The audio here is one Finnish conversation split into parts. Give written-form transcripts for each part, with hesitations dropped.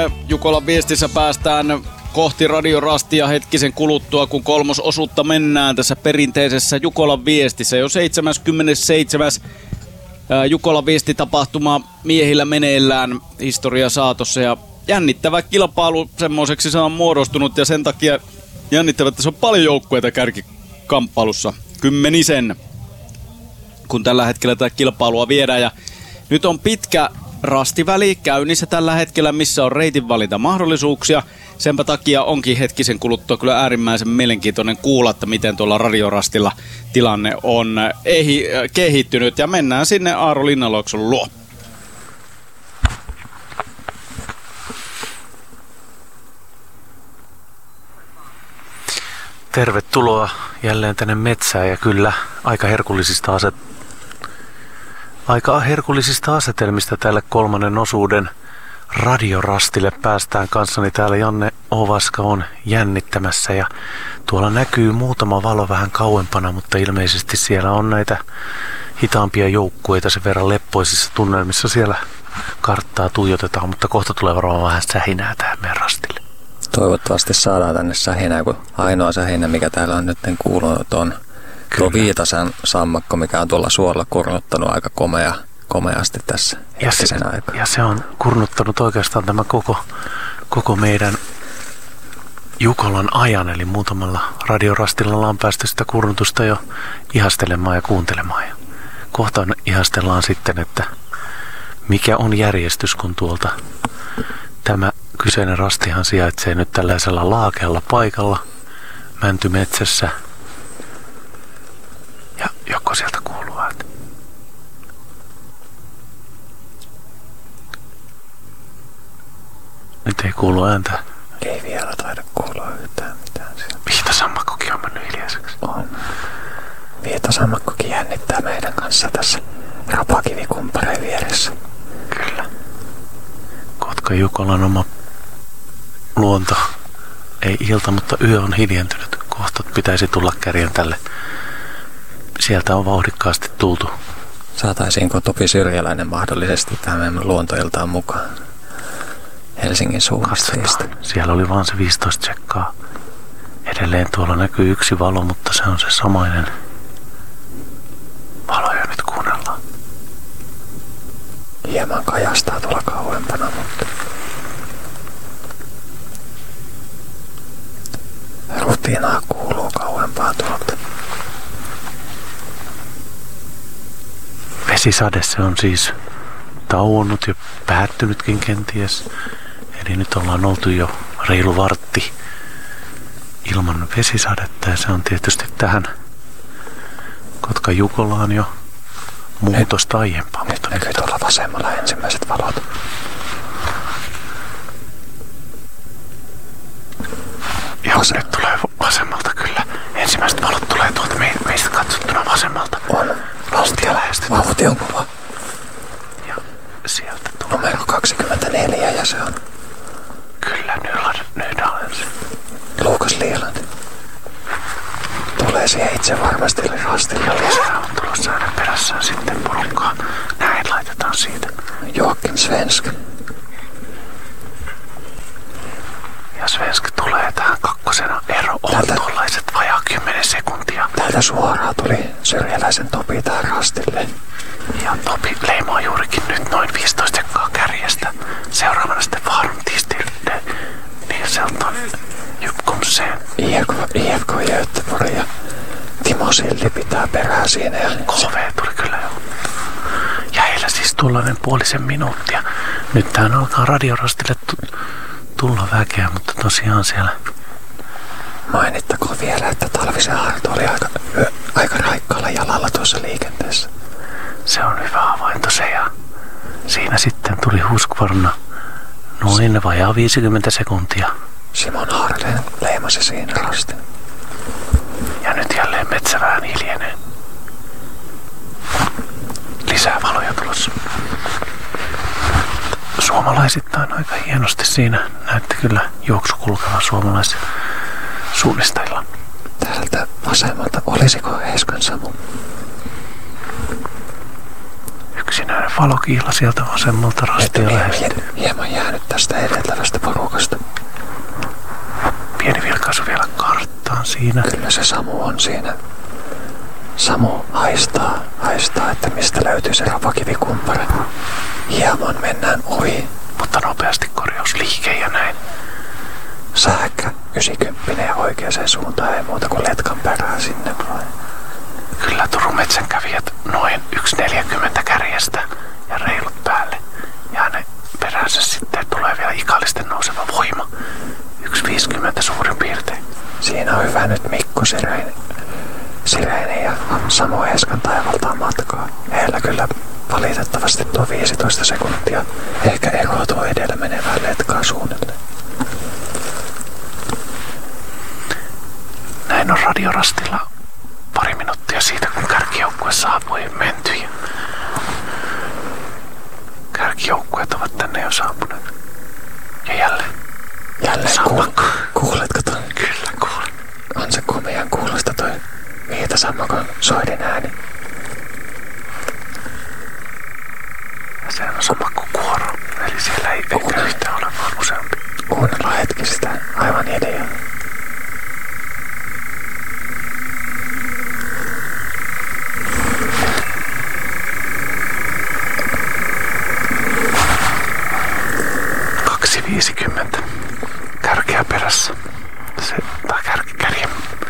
Jukolan viestissä päästään kohti radiorastia hetkisen kuluttua, kun kolmososuutta mennään tässä perinteisessä Jukolan viestissä. Jo 77. Jukolan viestitapahtuma miehillä meneillään historia saatossa ja jännittävä kilpailu semmoiseksi se on muodostunut ja sen takia jännittävä, että se on paljon joukkueita kärkikamppailussa. Kymmenisen, kun tällä hetkellä tätä kilpailua viedään ja nyt on pitkä rastiväli käynnissä tällä hetkellä, missä on reitinvalintamahdollisuuksia. Senpä takia onkin hetkisen kuluttua kyllä äärimmäisen mielenkiintoinen kuulla, että miten tuolla radiorastilla tilanne on kehittynyt. Ja mennään sinne Aaro Linnanluokson luo. Tervetuloa jälleen tänne metsään ja kyllä aika herkullisista asetelmista tälle kolmannen osuuden radiorastille päästään kanssani. Täällä Janne Ovaska on jännittämässä ja tuolla näkyy muutama valo vähän kauempana, mutta ilmeisesti siellä on näitä hitaampia joukkueita sen verran leppoisissa tunnelmissa siellä karttaa tuijotetaan, mutta kohta tulee varmaan vähän sähinää tähän meidän rastille. Toivottavasti saadaan tänne sähinää, kun ainoa sähinä, mikä täällä on nyt kuulunut, on tuo Viitasen sammakko, mikä on tuolla suolla kurnuttanut aika komeasti tässä hetkisen aikaa. Ja se on kurnuttanut oikeastaan tämä koko meidän Jukolan ajan, eli muutamalla radiorastilla ollaan päästy sitä kurnutusta jo ihastelemaan ja kuuntelemaan. Ja kohta ihastellaan sitten, että mikä on järjestys, kun tuolta tämä kyseinen rastihan sijaitsee nyt tällaisella laakealla paikalla mäntymetsässä. Ja joko sieltä kuuluu ääntä? Nyt ei kuulu ääntä. Ei vielä taida kuulua yhtään mitään sieltä. Viitasammakkokin on mennyt hiljaiseksi. On. Viitasammakkokin jännittää meidän kanssa tässä rapakivikumppareen vieressä. Kyllä. Kotka-Jukolan oma luonto. Ei ilta, mutta yö on hiljentynyt. Kohta pitäisi tulla kärjen tälle. Sieltä on vauhdikkaasti tultu. Saataisiinko Topi Syrjäläinen mahdollisesti tähän meidän luontoiltaan mukaan? Helsingin suunnista. Siellä oli vaan se 15 tsekkaa. Edelleen tuolla näkyy yksi valo, mutta se on se samainen valo, ja nyt kuunnellaan. Hieman kajastaa tuolla kauempana, mutta rutinaa kuuluu kauempaa tuolta. Vesisade se on siis tauonnut ja päättynytkin kenties. Eli nyt ollaan oltu jo reilu vartti ilman vesisadetta ja se on tietysti tähän Kotka-Jukolaan jo muutosta aiempaa. Nyt näkyy tuolla vasemmalla ensimmäiset valot. Joo, nyt tulee vasemmalta kyllä. Ensimmäiset valot tulee tuolta meistä katsottuna vasemmalta. On. Lastia lähestytään. Vauhti on kova. Ja sieltä tulee. Numero 24 ja se on kyllä, Nydalen se. Luukas Lieland. Tulee siihen itse varmasti rastille. Ja lisää on tulossa hänen perässään sitten porukkaa. Näin laitetaan siitä. Joakim Svensk. Ja Svensk tulee tähän kakkosena. Ero on tuollaiset vajaa 10 sekuntia. Täältä suoraan tuli Syrjäläisen Topi tähän rastille. Ja Topi leimaa juurikin nyt noin 15 sekkaa kärjestä. Seuraavana sitten Varmtistilde. Niin se on ton Jypkomseen. IFK Göteborg ja Timo Silti pitää perää siinä. Ja KV tuli kyllä jo. Ja heillä siis tuollainen puolisen minuuttia. Nyt tähän alkaa radiorastille tulla väkeä, mutta tosiaan siellä. Mainittakoon vielä, että Talvisen Arto oli aika raikkaalla jalalla tuossa liikenteessä. Se on hyvä havainto se ja siinä sitten tuli Husqvarna noin vajaa 50 sekuntia. Simon Haarleen leimasi siinä rastin. Ja nyt jälleen metsä vähän hiljenee. Lisää valoja tulossa. Suomalaisittain aika hienosti siinä näytti kyllä juoksukulkeva suomalaisen suunnistajilla. Täältä vasemmalta olisiko Eskan Samu? Yksinäinen valokiila sieltä vasemmalta rastia lähestyy. Hieman jäänyt tästä edeltävästä siinä. Kyllä se Samu on siinä. Samu haistaa, että mistä löytyy se rapakivikumpare. Hieman mennään ohi. Mutta nopeasti korjausliike ja näin. Sähkö 90 ja oikeaan suuntaan, ei muuta kuin letkan perään sinne vai. Kyllä Turun metsänkävijät noin 1,40 kärjestä ja reilut päälle. Ja ne peränsä sitten tulee vielä ikallisten nouseva voima. 1,50 suurin piirtein. Siinä on hyvä nyt Mikko Sireini ja Samu Eskan taivaltaa matkaa. Heillä kyllä valitettavasti tuo 15 sekuntia. Ehkä eroa tuo edellä menevään letkaan suunnilleen. Näin on radiorastilla pari minuuttia siitä, kun kärkijoukkue saapui mentyjä. Kärkijoukkueet ovat tänne jo saapuneet. Ja jälleen Sammakko. Kuuletko ton? Kyllä kuulen. On se komean kuulosta toi Viitasammakon soidin ääni. Ja se on Sammakko kuoro. Eli siellä ei ehkä yhtään ole vaan useampi. Kuunnellaan hetki sitä aivan ideaa. Kärkeä perässä. Tai kärjen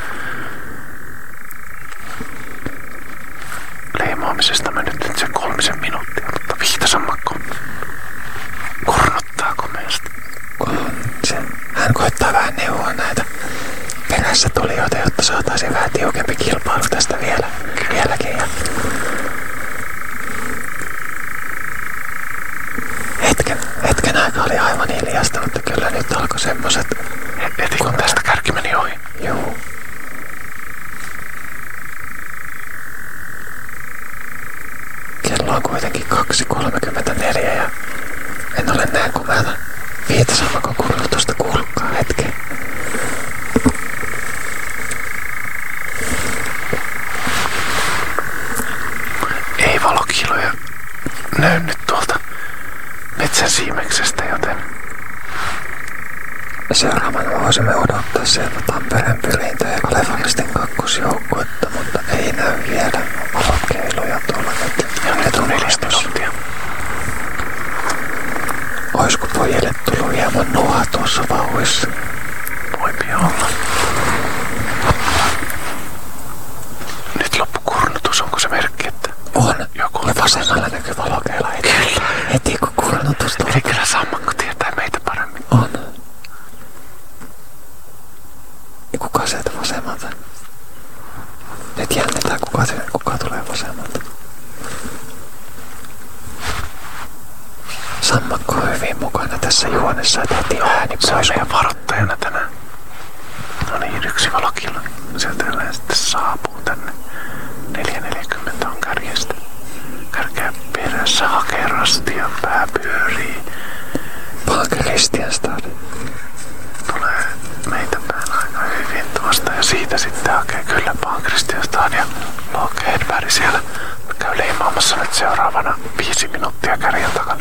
leimaamisesta mennyt nyt sen 3 minuuttia, mutta Viitasammakko kornottaa komeasti. Hän koittaa vähän neuvoa näitä perässä tulijoita, jotta saataisiin vähän tiukempi kilpailu tästä vieläkin. Ja hetken aikaa oli aivan hiljasta, mutta kyllä nyt alkoi semmoset. Heti kun tästä kärki meni ohi. Joo. Kello on kuitenkin 2.34 ja en ole näin komeata Viitasammakon kurnutusta kuullutkaan hetken. Ei valokiiloja näy nyt tuolta metsän siimeksestä, joten seuraavana voisimme odottaa sieltä Tampereen Pyrintä ja Kalevaristin kakkosjoukkuetta, mutta ei näy vielä valokeiloja tuolla nyt. Ja nyt on 4 minuuttia. Oisko pojille tullut hieman nuhaa tuossa vauhissa? Voipi olla. Nyt loppu kurnutus, onko se merkki, että on. Joku on ja vasemmalla näkyy valokeila heti kun kurnutus tulee. Eli kyllä Sammakko tietää meitä paremmin. On. Ja kuka sieltä vasemmalta? Nyt jännitään kuka tulee vasemmalta. Sammakko on hyvin mukana tässä juonessa, että heti ääni pois. Se on meidän varoittajana tänään. No niin, 1 valokilo. Sieltä sitten saapuu tänne. 4.40 on kärjestä. Kärkeä perässä hakee rastia, pää pyörii. Kristianstad. Tulee meitä päällä aika hyvin tuosta ja siitä sitten hakee kyllä Kristianstad ja Loke Hedberg siellä käy leimaamassa nyt seuraavana 5 minuuttia kärjen takana.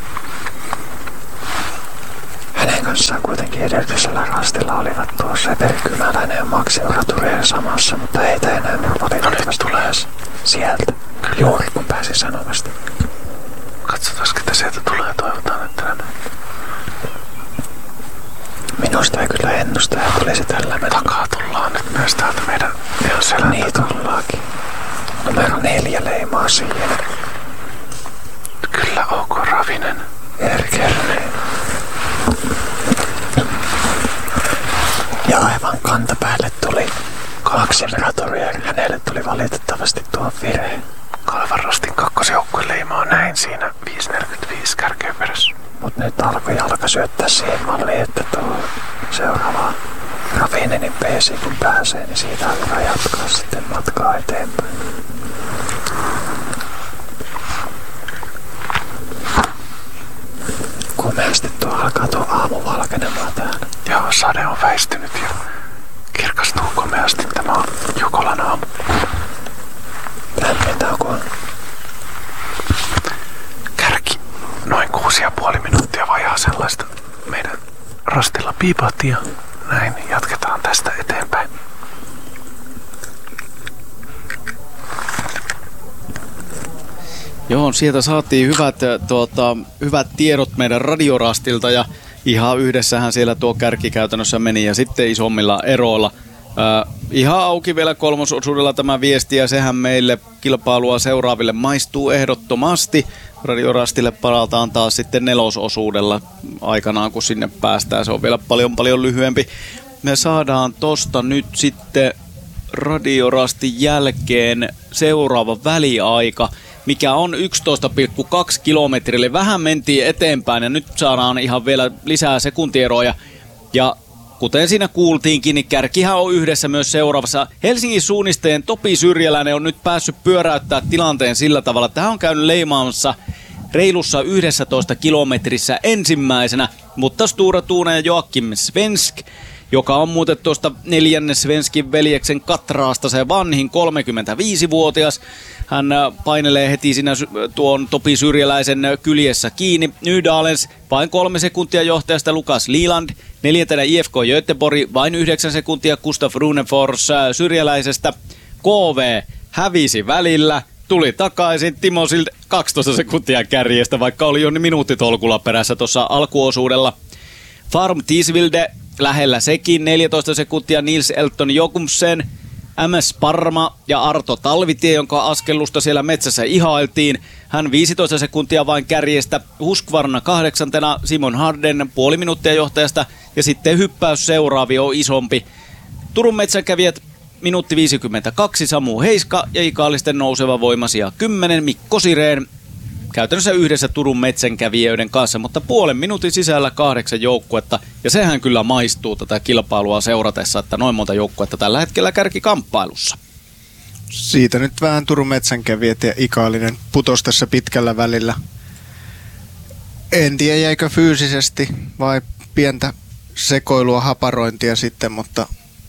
Hänen kanssaan kuitenkin edellisellä rastilla olivat tuossa Everi Kymäläinen ja Maxi Oraturien samassa, mutta heitä enää valitettavasti tulee sieltä. Kyllä. Juuri kun pääsi sanomasta. Katsotaan, ketä sieltä tulee ja toivotaan, että näin. Minusta ei kyllä ennusta ja tulisi tällä mennä. Takaa tullaan nyt myös täältä meidän ihan selän niin tullaakin. Numero 4 leimaa siihen. Kyllä OK Ravinen. Erkerneen. Ja aivan kantapäälle tuli Maxi Oraturien. Hänelle tuli valitettavasti tuo virhe. Kalvarastin kakkosjoukkue leimaa näin siinä 5.45 kärkeä perässä. Mut nyt alkoi jalka syöttää siihen malliin, että tuo seuraava Ravinenin PC kun pääsee, niin siitä on hyvä jatkaa sitten matkaa eteenpäin. Komeasti tuo alkaa tuo aamu valkenemaan täällä. Joo, sade on väistynyt ja kirkastuu komeasti tämä Jukolan aamu. Lämmintä on kun kärki noin 6,5 minuuttia vajaa sellaista meidän rastilla piipahti ja näin jatketaan tästä eteenpäin. Joo, sieltä saatiin hyvät tiedot meidän radiorastilta ja ihan yhdessähän siellä tuo kärki käytännössä meni ja sitten isommilla eroilla. Ihan auki vielä kolmososuudella tämä viesti ja sehän meille kilpailua seuraaville maistuu ehdottomasti. Radiorastille palataan taas sitten nelososuudella aikanaan, kun sinne päästään. Se on vielä paljon lyhyempi. Me saadaan tosta nyt sitten radiorastin jälkeen seuraava väliaika, mikä on 11,2 kilometriä. Eli vähän mentiin eteenpäin ja nyt saadaan ihan vielä lisää sekuntieroja. Ja kuten siinä kuultiinkin, niin kärkihän on yhdessä myös seuraavassa. Helsingin suunnistajien Topi Syrjäläinen on nyt päässyt pyöräyttää tilanteen sillä tavalla, että hän on käynyt leimaamassa reilussa 11 kilometrissä ensimmäisenä, mutta Stura Thune ja Joakim Svensk, joka on muuten tuosta 4. Svenskin veljeksen Katraasta se vanhin 35-vuotias. Hän painelee heti siinä tuon Topi Syrjäläisen kyljessä kiinni. Nydalens vain 3 sekuntia johtajasta Lukas Liland. 4. IFK Göteborg vain 9 sekuntia Gustaf Runefors Syrjäläisestä. KV hävisi välillä. Tuli takaisin Timo Sild 12 sekuntia kärjestä, vaikka oli jo minuuttitolkulla perässä tuossa alkuosuudella. Farm Tisvilde lähellä sekin 14 sekuntia Nils Elton Jokumsen. MS Parma ja Arto Talvitie, jonka askellusta siellä metsässä ihailtiin. Hän 15 sekuntia vain kärjestä. Husqvarna 8. Simon Harden puoli minuuttia johtajasta. Ja sitten hyppäys seuraavi on isompi. Turun metsänkävijät minuutti 52 Samu Heiska ja ikaalisten nouseva voimasia 10 Mikko Sireen. Käytännössä yhdessä Turun metsänkävijöiden kanssa, mutta puolen minuutin sisällä 8 joukkuetta. Ja sehän kyllä maistuu tätä kilpailua seuratessa, että noin monta joukkuetta tällä hetkellä kärkikamppailussa. Siitä nyt vähän Turun metsänkävijät ja Ikaalinen putos tässä pitkällä välillä. En tiedä jäikö fyysisesti vai pientä sekoilua, haparointia sitten, mutta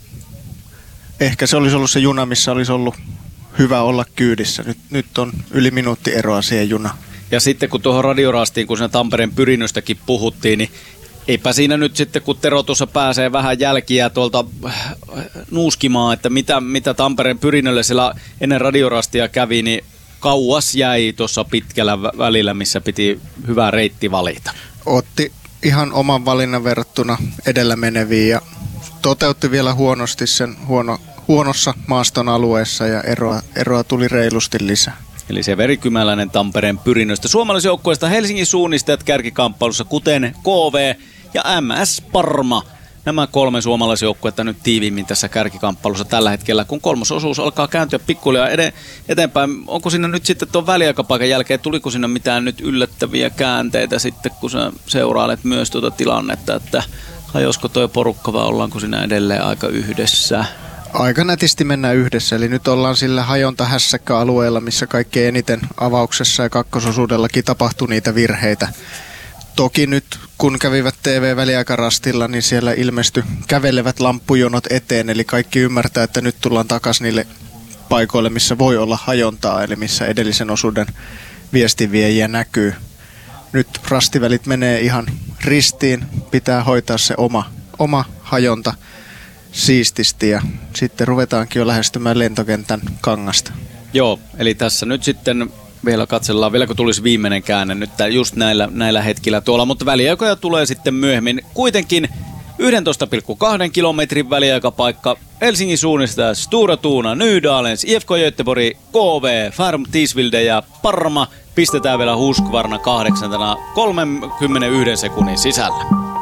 ehkä se olisi ollut se juna, missä olisi ollut hyvä olla kyydissä. Nyt on yli minuutti eroa siihen junaan. Ja sitten kun tuohon radiorastiin, kun siinä Tampereen Pyrinnöstäkin puhuttiin, niin eipä siinä nyt sitten, kun Tero tuossa pääsee vähän jälkiä tuolta nuuskimaan, että mitä Tampereen Pyrinnölle siellä ennen radiorastia kävi, niin kauas jäi tuossa pitkällä välillä, missä piti hyvä reitti valita. Otti ihan oman valinnan verrattuna edellä meneviin ja toteutti vielä huonosti sen huonossa maaston alueessa ja eroa tuli reilusti lisää. Eli se verikymäläinen Tampereen Pyrinnöstä. Suomalaisjoukkueesta Helsingin suunnistajat kärkikamppailussa, kuten KV ja MS Parma. Nämä 3 suomalaisjoukkuetta nyt tiiviimmin tässä kärkikamppailussa tällä hetkellä, kun kolmososuus alkaa kääntyä pikkuhiljaa eteenpäin. Onko siinä nyt sitten tuon väliaikapaikan jälkeen, tuliko siinä mitään nyt yllättäviä käänteitä sitten, kun sä seurailet myös tuota tilannetta, että hajosko toi porukka vai ollaanko siinä edelleen aika yhdessä? Aika nätisti mennään yhdessä, eli nyt ollaan sillä hajonta-hässäkkä-alueella, missä kaikkein eniten avauksessa ja kakkososuudellakin tapahtui niitä virheitä. Toki nyt, kun kävivät TV-väliaikarastilla, niin siellä ilmestyi kävelevät lamppujonot eteen, eli kaikki ymmärtää, että nyt tullaan takaisin niille paikoille, missä voi olla hajontaa, eli missä edellisen osuuden viestinviejiä näkyy. Nyt rastivälit menee ihan ristiin, pitää hoitaa se oma hajonta siististi ja sitten ruvetaankin jo lähestymään lentokentän kangasta. Joo, eli tässä nyt sitten vielä katsellaan, vielä kun tulisi viimeinen käänne nyt just näillä hetkillä tuolla, mutta väliaikoja tulee sitten myöhemmin. Kuitenkin 11,2 kilometrin väliaikapaikka Helsingin suunnista Stura Thune, Nydalens, IFK Göteborg, KV, Farm Tisvilde ja Parma pistetään vielä Husqvarna 8 31 sekunnin sisällä.